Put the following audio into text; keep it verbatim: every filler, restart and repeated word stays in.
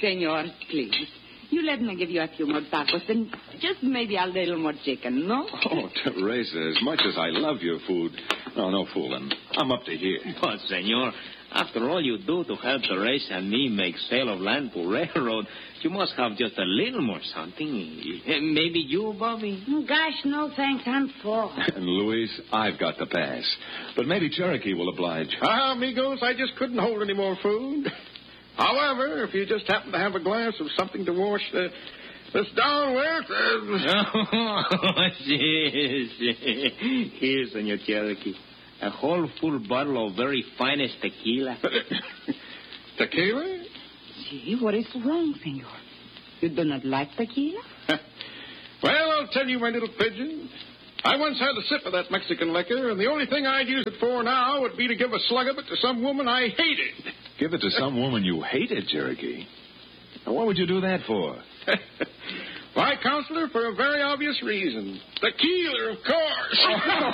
senor, please. You let me give you a few more tacos and just maybe a little more chicken, no? Oh, Teresa, as much as I love your food, no, no fooling. I'm up to here. But, senor, after all you do to help Teresa and me make sale of land to railroad, you must have just a little more something. Maybe you, Bobby? Gosh, no thanks. I'm full. And, Luis, I've got to pass. But maybe Cherokee will oblige. Ah, amigos, I just couldn't hold any more food. However, if you just happen to have a glass of something to wash the, this down with... Uh... Oh, yes, yes. Here, Senor Cherokee. A whole full bottle of very finest tequila. Tequila? See, what is wrong, senor? You do not like tequila? Well, I'll tell you, my little pigeon. I once had a sip of that Mexican liquor, and the only thing I'd use it for now would be to give a slug of it to some woman I hated. Give it to some woman you hated, Cherokee? Now, what would you do that for? Why, Counselor, for a very obvious reason. Tequila, of course.